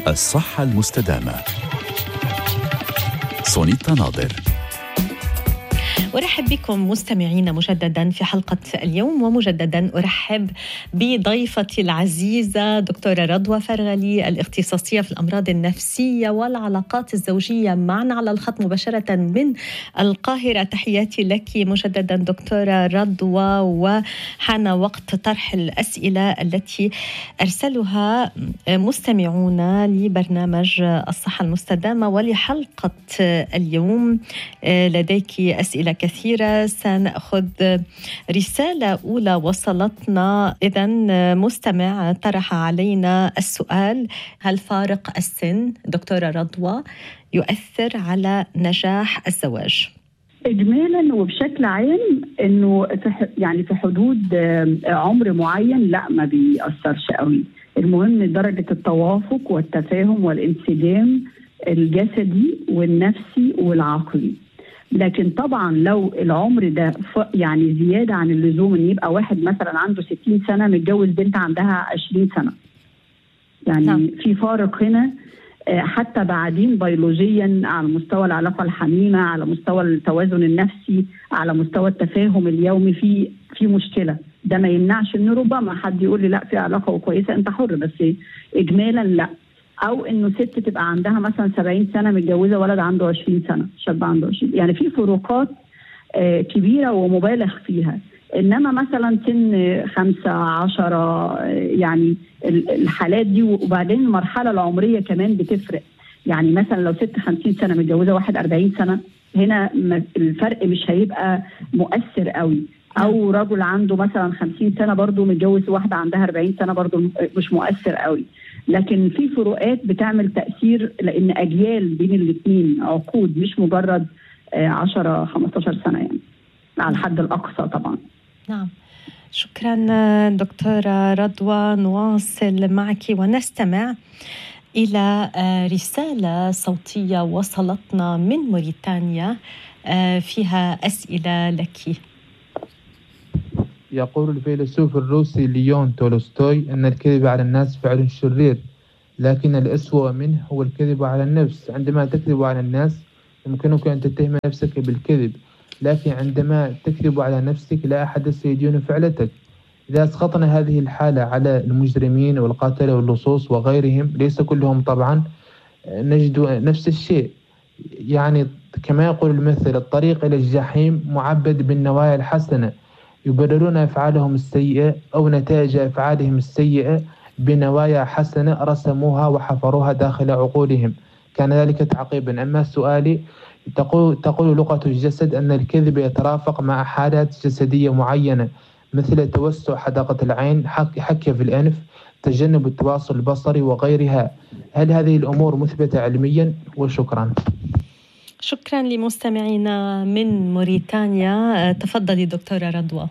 الصحة المستدامة. سونيتا ناظر. أرحب بكم مستمعين مجددا في حلقة اليوم، ومجددا أرحب بضيفتي العزيزة دكتورة رضوى فرغلي، الاختصاصية في الأمراض النفسية والعلاقات الزوجية، معنا على الخط مباشرة من القاهرة. تحياتي لك مجددا دكتورة رضوى، وحان وقت طرح الأسئلة التي أرسلها مستمعون لبرنامج الصحة المستدامة ولحلقة اليوم. لديك أسئلة كثيرة، سنأخذ رسالة أولى وصلتنا. إذن مستمع طرح علينا السؤال: هل فارق السن دكتورة رضوى يؤثر على نجاح الزواج؟ إجمالا وبشكل عام إنه في حدود عمر معين لا ما بيأثرش قوي. المهم درجة التوافق والتفاهم والانسجام الجسدي والنفسي والعقلي. لكن طبعا لو العمر ده زيادة عن اللزوم، ان يبقى واحد مثلا عنده 60 سنة متجوز بنت عندها 20 سنة، في فارق هنا. حتى بعدين بيولوجيا على مستوى العلاقة الحميمة، على مستوى التوازن النفسي، على مستوى التفاهم اليومي في مشكلة. ده ما يمنعش ان ربما حد يقول لي لا في علاقة وكويسة انت حر، بس اجمالا لا. او انه ست تبقى عندها مثلا 70 سنه متجوزه ولد عنده 20 سنه، شاب عنده 20، في فروقات كبيره ومبالغ فيها. انما مثلا سن 15 الحالات دي، وبعدين المرحله العمريه كمان بتفرق. مثلا لو ست 50 سنه متجوزه واحد 40 سنه، هنا الفرق مش هيبقى مؤثر قوي. او رجل عنده مثلا 50 سنه برضه متجوز واحده عندها 40 سنه، برضه مش مؤثر قوي. لكن في فروقات بتعمل تأثير، لأن أجيال بين الاثنين، عقود، مش مجرد 10-15 سنة على الحد الأقصى طبعا. نعم، شكرا دكتورة رضوى. نواصل معك ونستمع إلى رسالة صوتية وصلتنا من موريتانيا، فيها أسئلة لك. يقول الفيلسوف الروسي ليون تولستوي أن الكذب على الناس فعل شرير، لكن الأسوأ منه هو الكذب على النفس. عندما تكذب على الناس يمكنك أن تتهم نفسك بالكذب، لكن عندما تكذب على نفسك لا أحد سيدين فعلتك. إذا أسقطنا هذه الحالة على المجرمين والقتلة واللصوص وغيرهم، ليس كلهم طبعا، نجد نفس الشيء. كما يقول المثل: الطريق إلى الجحيم معبد بالنوايا الحسنة. يبررون أفعالهم السيئة أو نتائج أفعالهم السيئة بنوايا حسنة رسموها وحفروها داخل عقولهم. كان ذلك تعقيبا. أما سؤالي: تقول لغة الجسد أن الكذب يترافق مع حالات جسدية معينة، مثل توسع حدقة العين، حكة في الأنف، تجنب التواصل البصري وغيرها. هل هذه الأمور مثبتة علميا؟ وشكرا. شكرا لمستمعينا من موريتانيا. تفضلي دكتورة رضوى.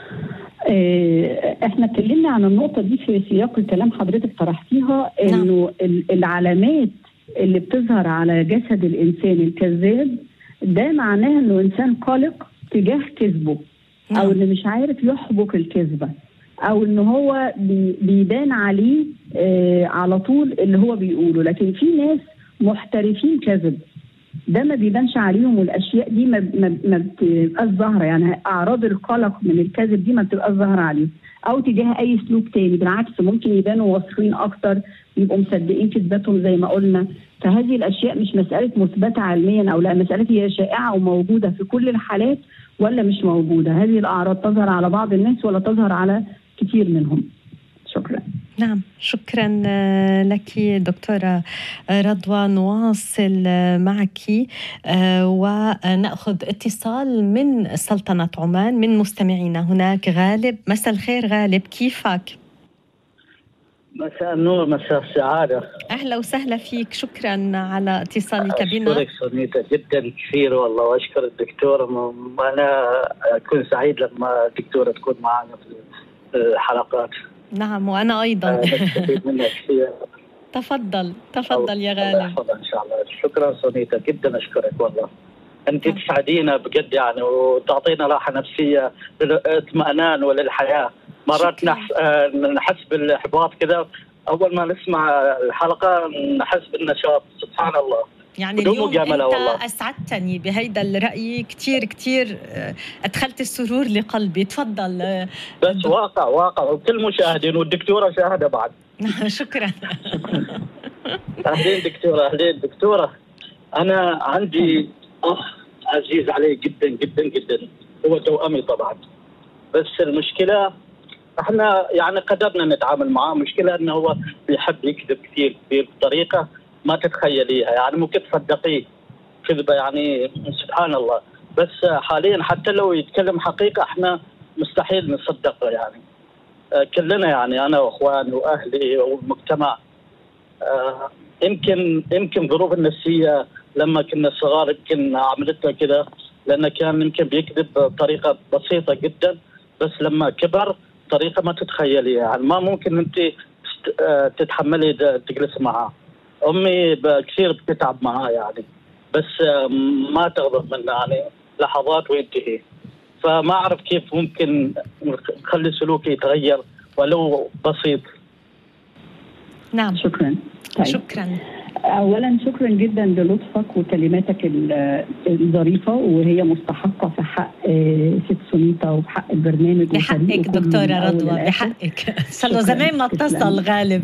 احنا اتكلمنا عن النقطة دي في سياق الكلام حضرتك طرحتيها، انه العلامات اللي بتظهر على جسد الانسان الكذاب ده معناه انه انسان قلق تجاه كذبه، او انه مش عارف يحبك الكذبة، او انه هو بيبان عليه على طول اللي هو بيقوله. لكن في ناس محترفين كذب، ده ما بيبانش عليهم، والاشياء دي ما بتبقاش ظاهره. اعراض القلق من الكذب دي ما بتبقاش ظاهره عليهم، او تجاه اي سلوك تاني. بالعكس ممكن يبانوا واثقين اكتر، يبقوا مصدقين كذبتهم زي ما قلنا. فهذه الاشياء مش مساله مثبته علميا او لا، مساله هي شائعه وموجوده في كل الحالات ولا مش موجوده. هذه الاعراض تظهر على بعض الناس ولا تظهر على كثير منهم. شكرا. نعم، شكرا لك دكتورة رضوى. نواصل معك ونأخذ اتصال من سلطنة عمان من مستمعينا هناك. غالب، مساء الخير غالب، كيفك؟ مساء النور، مساء السعادة. أهلا وسهلا فيك، شكرا على اتصالك بنا. أشكرك سونيتا جدا كثير والله، وأشكر الدكتورة. وأنا أكون سعيد لما الدكتورة تكون معنا في الحلقات. نعم، وأنا أيضا نستفيد منها كثير. تفضل يا غالب. إن شاء الله. شكرا سونيتا، جدا أشكرك والله. أنت تسعدينا بجد وتعطينا راحة نفسية للاطمئنان وللحياة. مرات نحس بالإحباط كذا، أول ما نسمع الحلقة نحس بالنشاط. سبحان الله. يعني اليوم أنت أسعدتني بهيدا الرأي كتير كتير، أدخلت السرور لقلبي. تفضل. بس واقع وكل مشاهدين والدكتورة شاهدة بعد. شكرا. أهلين دكتورة. أنا عندي أخ عزيز علي جدا جدا جدا، هو توأمي طبعا، بس المشكلة احنا يعني قدرنا نتعامل معاه. مشكلة انه هو بيحب يكذب كثير بطريقة ما تتخيليها، يعني ممكن تصدقيه كذبة يعني سبحان الله. بس حاليا حتى لو يتكلم حقيقة احنا مستحيل نصدقه يعني كلنا، يعني انا واخواني واهلي والمجتمع. يمكن ظروف النفسية لما كنا صغار يمكن عملتنا كذا، لأنه كان يمكن بيكذب بطريقة بسيطة جدا، بس لما كبر طريقة ما تتخيليها، يعني ما ممكن أنت تتحملي تجلس معها. أمي كثير بتتعب معها يعني، بس ما تغضب منها يعني لحظات وينتهي. فما أعرف كيف ممكن نخلي سلوكي يتغير ولو بسيط. نعم شكرا. طيب. شكرا. أولا شكرا جدا للطفك وكلماتك الظريفة، وهي مستحقة في حق ست سونيتا وفي حق البرنامج. بحقك دكتورة رضوى، بحقك. صلوا زمان ما اتصل غالب.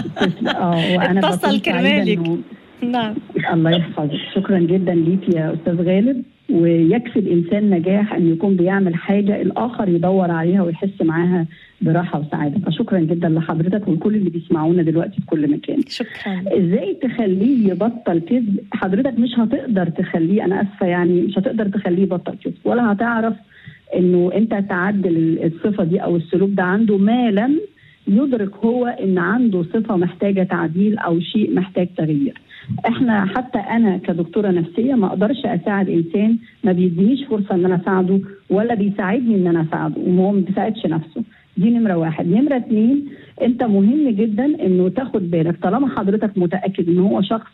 وأنا اتصل كرمالك. نعم. الله يحفظك. شكرا جدا ليك يا أستاذ غالب. ويكفي الإنسان نجاح أن يكون بيعمل حاجة الآخر يدور عليها ويحس معاها براحة وسعادة. فشكرا جدا لحضرتك ولكل اللي بيسمعونا دلوقتي في كل مكان. شكرا. إزاي تخليه يبطل كذب؟ حضرتك مش هتقدر تخليه، أنا أسفة يعني، مش هتقدر تخليه يبطل كذب، ولا هتعرف إنه أنت تعدل الصفة دي أو السلوك ده عنده ما لم يدرك هو إن عنده صفة محتاجة تعديل أو شيء محتاج تغيير. احنا حتى انا كدكتوره نفسيه ما اقدرش اساعد انسان ما بيدينيش فرصه ان انا اساعده، ولا بيساعدني ان انا اساعده وهو ما بيساعدش نفسه. دي نمره واحد. نمره اتنين، انت مهم جدا انه تاخد بالك طالما حضرتك متاكد ان هو شخص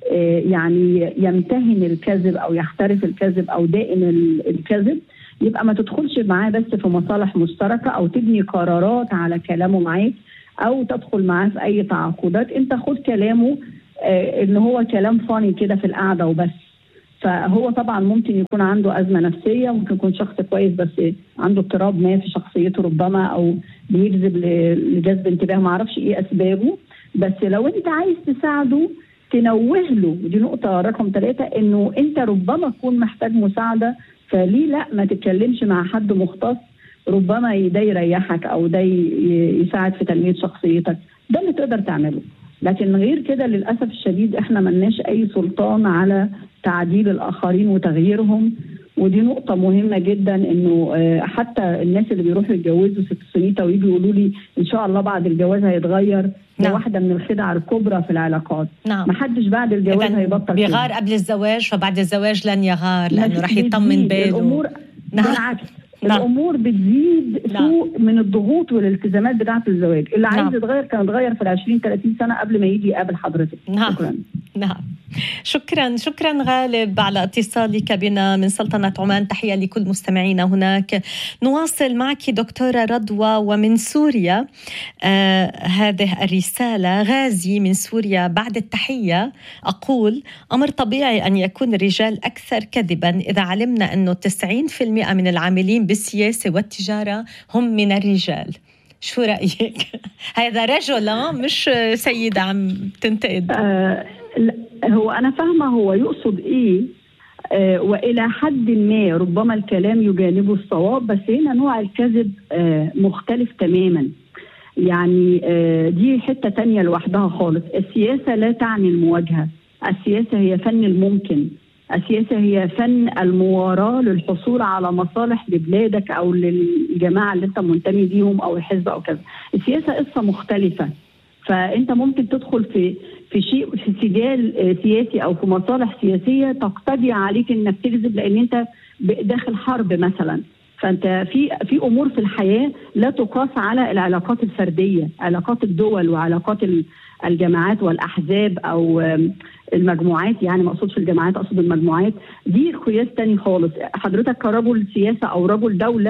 يعني يمتهن الكذب او يحترف الكذب او دائم الكذب، يبقى ما تدخلش معاه بس في مصالح مشتركه او تبني قرارات على كلامه معاك او تدخل معاه في اي تعاقدات. انت خد كلامه ان هو كلام فاني كده في القعده وبس. فهو طبعا ممكن يكون عنده ازمه نفسيه، ممكن يكون شخص كويس بس عنده اضطراب ما في شخصيته ربما، او بيجذب لجذب انتباه، ما اعرفش ايه اسبابه. بس لو انت عايز تساعده تنوه له، ودي نقطه رقم 3، انه انت ربما تكون محتاج مساعده، فليه لا ما تتكلمش مع حد مختص ربما ده يريحك او ده يساعد في تنميه شخصيتك. ده اللي تقدر تعمله. لكن غير كده للأسف الشديد احنا ملناش أي سلطان على تعديل الآخرين وتغييرهم. ودي نقطة مهمة جدا، إنه حتى الناس اللي بيروحوا يتجوزوا ست سنيتا ويجوا يقولوا لي إن شاء الله بعد الجواز هيتغير، ده واحدة من الخدع الكبرى في العلاقات. محدش بعد الجواز هيبطل بيغار كده. قبل الزواج، فبعد الزواج لن يغار لأنه رح يطمن باله. الأمور بالعكس. الأمور بتزيد سوء من الضغوط والالتزامات بتاعة الزواج. اللي عايز يتغير كان يتغير في 20-30 سنة قبل ما يجي يقابل حضرتك. شكرا. شكرا غالب على اتصالك بنا من سلطنة عمان. تحية لكل مستمعينا هناك. نواصل معك دكتورة رضوى ومن سوريا. هذه الرسالة غازي من سوريا. بعد التحية أقول أمر طبيعي أن يكون الرجال أكثر كذبا إذا علمنا أنه 90% من العاملين بالسياسة والتجارة هم من الرجال. شو رأيك؟ هذا رجل مش سيدة عم تنتقد. هو أنا فاهمة هو يقصد إيه، وإلى حد ما ربما الكلام يجانبه الصواب، بس هنا نوع الكذب مختلف تماما. يعني دي حتة تانية لوحدها خالص. السياسة لا تعني المواجهة، السياسة هي فن الممكن، السياسة هي فن المواراة للحصول على مصالح لبلادك أو للجماعة اللي أنت منتمي ليهم أو الحزب أو كذا. السياسة قصة مختلفة، فأنت ممكن تدخل في شيء في سجال سياسي أو في مصالح سياسية تقتضي عليك إنك تكذب لأن أنت داخل حرب مثلا. فأنت في أمور في الحياة لا تقاس على العلاقات الفردية، علاقات الدول وعلاقات الجماعات والأحزاب أو المجموعات. يعني ما أقصدش الجماعات، أقصد المجموعات. دي قياس تاني خالص. حضرتك كرجل سياسة أو رجل دولة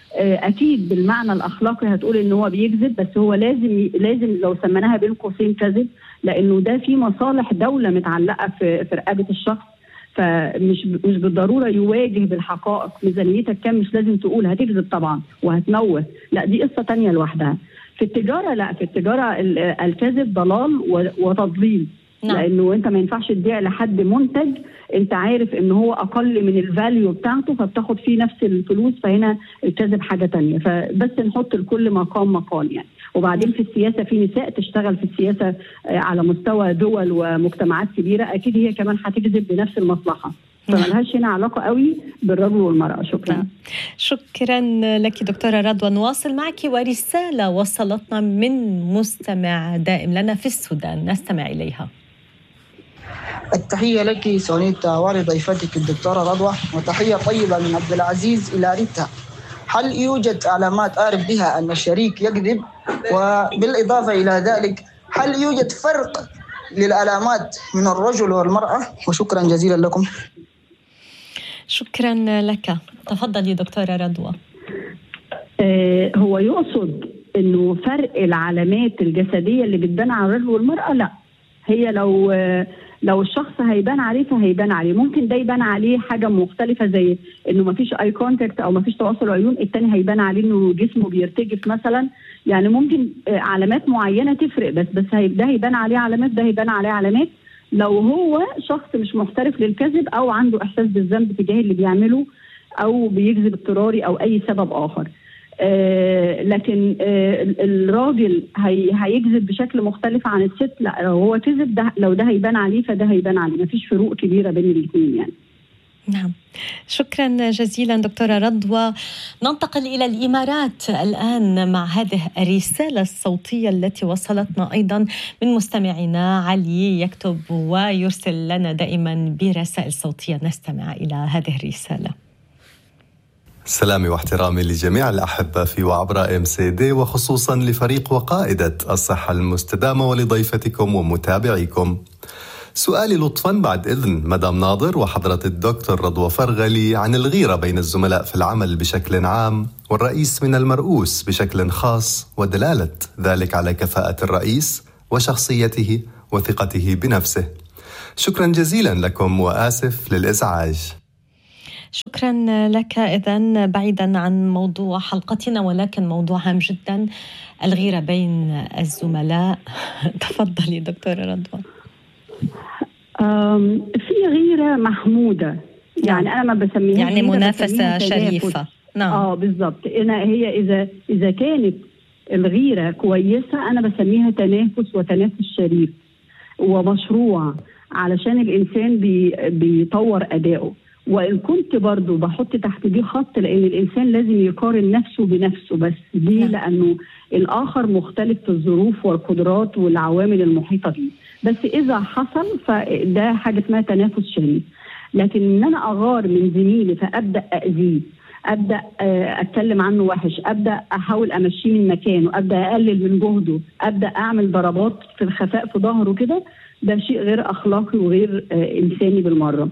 اكيد بالمعنى الاخلاقي هتقول ان هو بيكذب، بس هو لازم لو سميناها بين قوسين كذب، لانه ده في مصالح دوله متعلقه في رقبه الشخص، فمش بالضروره يواجه بالحقائق ميزانيتك كام، مش لازم تقول هتكذب طبعا وهتموه، لا دي قصه تانية لوحدها. في التجاره لا، في التجاره الكذب ضلال وتضليل. نعم. لانه انت ما ينفعش تبيع لحد منتج انت عارف ان هو اقل من الفاليو بتاعته فبتاخد فيه نفس الفلوس، فهنا الكذب حاجه تانية. فبس نحط لكل مقام مقال يعني. وبعدين في السياسه في نساء تشتغل في السياسه على مستوى دول ومجتمعات كبيره، اكيد هي كمان هتجذب بنفس المصلحه، فملهاش هنا علاقه قوي بالرجل والمراه. شكرا. شكرا لك دكتوره رضوى. نواصل معك ورساله وصلتنا من مستمع دائم لنا في السودان، نستمع اليها. التحية لك سونيتا ولضيفتك الدكتورة رضوى، وتحية طيبة من عبد العزيز إلى ريتا. هل يوجد علامات أعرف بها أن الشريك يكذب؟ وبالإضافة إلى ذلك هل يوجد فرق للعلامات من الرجل والمرأة؟ وشكرا جزيلا لكم. شكرا لك. تفضلي دكتورة رضوى. هو يقصد أنه فرق العلامات الجسدية اللي بتبان على الرجل والمرأة؟ لا، هي لو الشخص هيبان عليه فهيبان عليه، ممكن ده يبان عليه حاجه مختلفه زي انه ما فيش اي كونتاكت او ما فيش تواصل عيون، الثاني هيبان عليه انه جسمه بيرتجف مثلا، يعني ممكن علامات معينه تفرق، بس ده هيبان عليه علامات، ده هيبان عليه علامات. لو هو شخص مش محترف للكذب او عنده احساس بالذنب تجاه اللي بيعمله او بيكذب اضطراري او اي سبب اخر. لكن الراجل هيكذب بشكل مختلف عن الست، لا لو هو كذب ده، لو ده هيبان عليه فده هيبان عليه، مفيش فروق كبيرة بين الاثنين يعني. نعم، شكرا جزيلا دكتورة رضوى. ننتقل إلى الإمارات الآن مع هذه الرسالة الصوتية التي وصلتنا أيضا من مستمعنا علي، يكتب ويرسل لنا دائما برسائل صوتية. نستمع إلى هذه الرسالة. سلامي واحترامي لجميع الأحبة في وعبر MCD، وخصوصا لفريق وقائدة الصحة المستدامة ولضيفتكم ومتابعيكم. سؤالي لطفا بعد إذن مدام ناظر وحضرة الدكتور رضوى فرغلي عن الغيرة بين الزملاء في العمل بشكل عام والرئيس من المرؤوس بشكل خاص، ودلالة ذلك على كفاءة الرئيس وشخصيته وثقته بنفسه. شكرا جزيلا لكم وآسف للإزعاج. شكرا لك. إذن بعيدا عن موضوع حلقتنا ولكن موضوع هام جدا، الغيرة بين الزملاء. تفضلي دكتورة رضوى. في غيرة محمودة، يعني أنا ما بسميها يعني منافسة شريفة. نعم. بالضبط. هي إذا كانت الغيرة كويسة أنا بسميها تنافس، وتنافس شريف ومشروع علشان الإنسان بيطور أدائه. وإن كنت برضو بحط تحت دي خط، لأن الإنسان لازم يقارن نفسه بنفسه، بس دي لأنه الآخر مختلف في الظروف والقدرات والعوامل المحيطة به. بس إذا حصل فده حاجة اسمها تنافس شريف. لكن إن أنا أغار من زميلي فأبدأ أأذيه، أبدأ أتكلم عنه وحش، أبدأ أحاول أمشيه من مكانه، أبدأ أقلل من جهده، أبدأ أعمل ضربات في الخفاء في ظهره كده، ده شيء غير أخلاقي وغير إنساني بالمرة.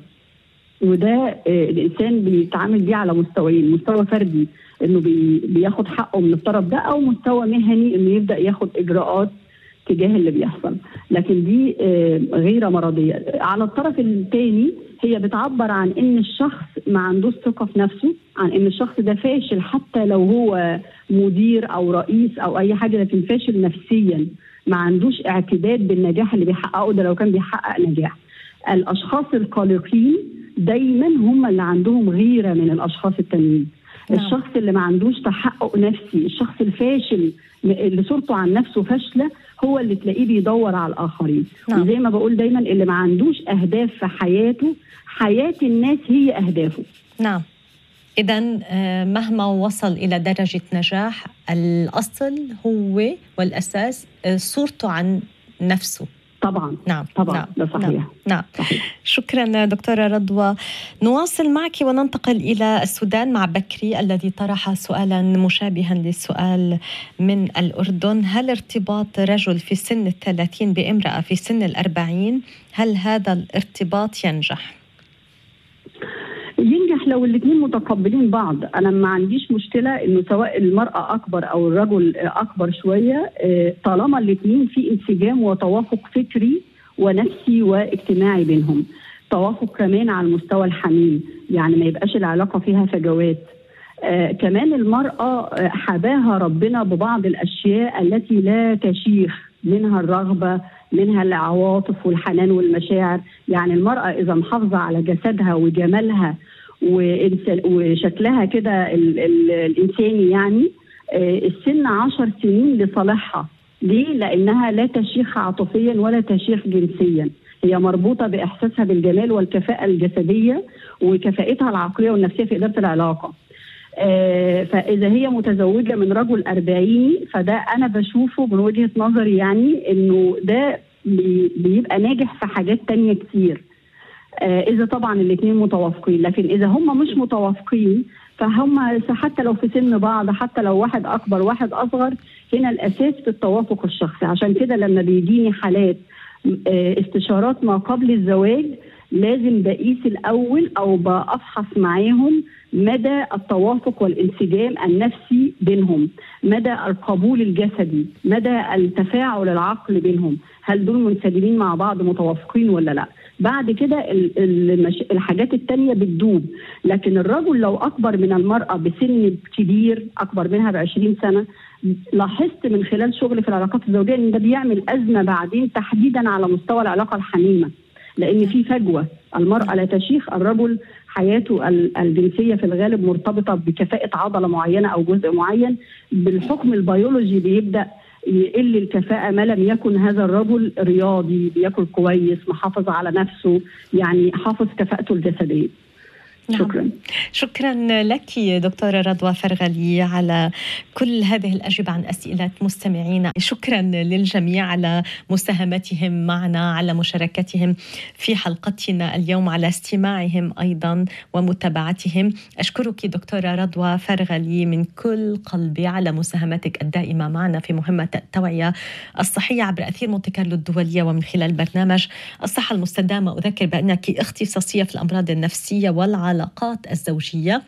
وده الإنسان بيتعامل بيه على مستويين، مستوى فردي إنه بياخد حقه من الطرف ده، أو مستوى مهني إنه يبدأ ياخد إجراءات تجاه اللي بيحصل. لكن دي غيرة مرضية. على الطرف الثاني هي بتعبر عن إن الشخص ما عندوش ثقة في نفسه، عن إن الشخص ده فاشل حتى لو هو مدير أو رئيس أو أي حاجة، لكن فاشل نفسيا، ما عندوش اعتداد بالنجاح اللي بيحققه ده لو كان بيحقق نجاح. الأشخاص القلقين دايما هم اللي عندهم غيرة من الأشخاص التانيين. الشخص اللي ما عندوش تحقق نفسي، الشخص الفاشل اللي صورته عن نفسه فاشلة، هو اللي تلاقيه بيدور على الآخرين. وزي ما بقول دايما اللي ما عندوش أهداف في حياته، حياة الناس هي أهدافه. نعم. إذن مهما وصل إلى درجة نجاح، الأصل هو والأساس صورته عن نفسه. طبعا. نعم. طبعا. نعم. ده صحيح. نعم. صحيح. شكرا دكتورة رضوى. نواصل معك وننتقل إلى السودان مع بكري الذي طرح سؤالا مشابها للسؤال من الأردن. هل ارتباط رجل في سن 30 بامرأة في سن 40، هل هذا الارتباط ينجح لو الاثنين متقبلين بعض. انا ما عنديش مشكله انه سواء المراه اكبر او الرجل اكبر شويه، طالما الاثنين في انسجام وتوافق فكري ونفسي واجتماعي بينهم، توافق كمان على المستوى الحميم، يعني ما يبقاش العلاقه فيها فجوات. كمان المراه حباها ربنا ببعض الاشياء التي لا تشيخ، منها الرغبه، منها العواطف والحنان والمشاعر. يعني المراه اذا محافظه على جسدها وجمالها وشكلها كده الإنساني، يعني السن 10 سنين لصالحها. ليه؟ لأنها لا تشيخ عاطفيا ولا تشيخ جنسيا، هي مربوطة بإحساسها بالجمال والكفاءة الجسدية وكفاءتها العقلية والنفسية في إدارة العلاقة. فإذا هي متزوجة من رجل 40، فده أنا بشوفه من وجهة نظري يعني إنه ده بيبقى ناجح في حاجات تانية كتير، إذا طبعا الاثنين متوافقين. لكن إذا هم مش متوافقين فهم حتى لو في سن بعض، حتى لو واحد أكبر واحد أصغر، هنا الأساس في التوافق الشخصي. عشان كده لما بيجيني حالات استشارات ما قبل الزواج، لازم بقيس الأول أو بأفحص معاهم مدى التوافق والانسجام النفسي بينهم، مدى القبول الجسدي، مدى التفاعل العقل بينهم، هل دول منسجمين مع بعض متوافقين ولا لا. بعد كده الحاجات التانية بتدوب. لكن الرجل لو أكبر من المرأة بسن كبير، أكبر منها ب20 سنة، لاحظت من خلال شغل في العلاقات الزوجية إن ده بيعمل أزمة بعدين، تحديدا على مستوى العلاقة الحميمة، لأن في فجوة. المرأة لا تشيخ، الرجل حياته الجنسية في الغالب مرتبطة بكفاءة عضلة معينة أو جزء معين. بالحكم البيولوجي بيبدأ يقل الكفاءة ما لم يكن هذا الرجل رياضي، بياكل كويس، محافظ على نفسه، يعني حافظ كفاءته الجسدية. نعم. شكرا لك دكتورة رضوى فرغلي على كل هذه الأجوبة عن أسئلة مستمعينا. شكرا للجميع على مساهمتهم معنا، على مشاركتهم في حلقتنا اليوم، على استماعهم أيضا ومتابعتهم. أشكرك دكتورة رضوى فرغلي من كل قلبي على مساهمتك الدائمة معنا في مهمة التوعية الصحية عبر أثير مونتي كارلو الدولية ومن خلال برنامج الصحة المستدامة. أذكر بأنك اختصاصية في الأمراض النفسية والعلاقات الزوجية.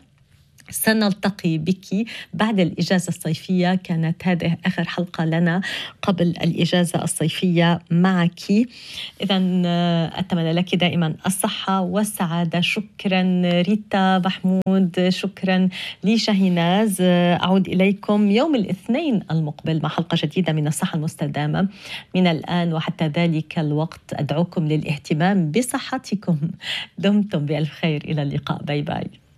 سنلتقي بك بعد الإجازة الصيفية، كانت هذه آخر حلقة لنا قبل الإجازة الصيفية معك. إذن أتمنى لك دائما الصحة والسعادة. شكرا ريتا محمود، شكرا لشهيناز. أعود إليكم يوم الاثنين المقبل مع حلقة جديدة من الصحة المستدامة. من الآن وحتى ذلك الوقت أدعوكم للاهتمام بصحتكم. دمتم بألف خير، إلى اللقاء، باي باي.